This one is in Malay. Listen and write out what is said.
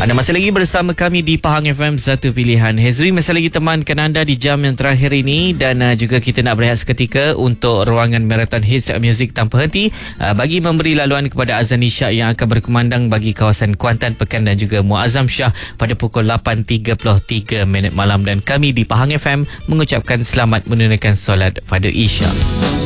Anda masih lagi bersama kami di Pahang FM, satu pilihan. Hezri masih lagi temankan anda di jam yang terakhir ini, dan juga kita nak berehat seketika untuk ruangan Marathon Hits Music Tanpa Henti bagi memberi laluan kepada azan isyak yang akan berkumandang bagi kawasan Kuantan, Pekan dan juga Muazzam Shah pada pukul 8.33 malam, dan kami di Pahang FM mengucapkan selamat menunaikan solat fardu isyak.